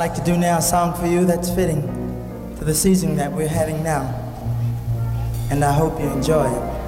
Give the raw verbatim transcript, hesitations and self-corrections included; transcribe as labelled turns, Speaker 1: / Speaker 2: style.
Speaker 1: like to do now a song for you that's fitting to the season that we're having now. And I hope you enjoy it.